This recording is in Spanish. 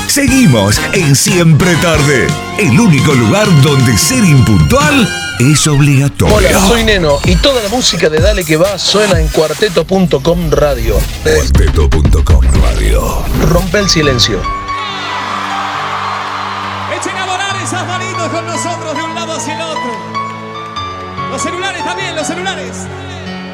Seguimos en Siempre Tarde, el único lugar donde ser impuntual es obligatorio. Hola, soy Neno y toda la música de Dale Que Va suena en Cuarteto.com Radio. Cuarteto.com Radio. Rompe el silencio. Echen a volar esas manitos con nosotros de un lado hacia el otro. Los celulares también, los celulares.